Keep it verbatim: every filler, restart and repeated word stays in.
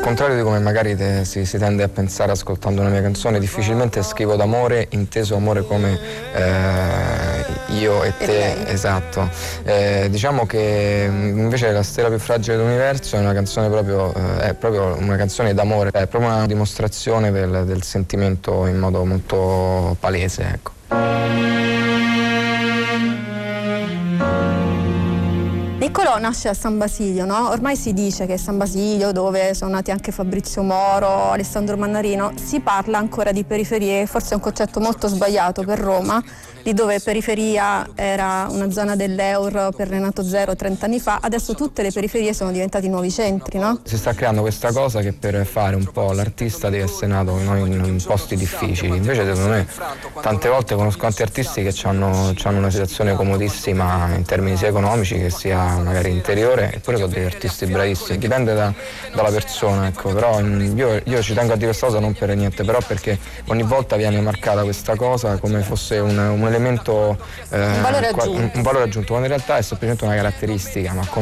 contrario di come magari te, si, si tende a pensare ascoltando una mia canzone, difficilmente scrivo d'amore, inteso amore come eh, io e te, esatto. Eh, diciamo che invece La stella più fragile dell'universo è una canzone proprio, eh, è proprio una canzone d'amore, è proprio una dimostrazione del, del sentimento in modo molto palese, ecco. Niccolò nasce a San Basilio, no? Ormai si dice che San Basilio, dove sono nati anche Fabrizio Moro, Alessandro Mannarino, si parla ancora di periferie, forse è un concetto molto sbagliato per Roma, lì dove periferia era una zona dell'Eur per Renato Zero trent'anni fa, adesso tutte le periferie sono diventate nuovi centri, no? Si sta creando questa cosa che per fare un po' l'artista deve essere nato in, in posti difficili, invece secondo me tante volte conosco tanti artisti che hanno una situazione comodissima in termini sia economici che sia magari interiore, eppure sono degli artisti bravissimi, dipende da, dalla persona, ecco. Però io, io ci tengo a dire questa cosa non per niente, però perché ogni volta viene marcata questa cosa come fosse un, un elemento, eh, un, valore un, un valore aggiunto, quando in realtà è semplicemente una caratteristica, ma come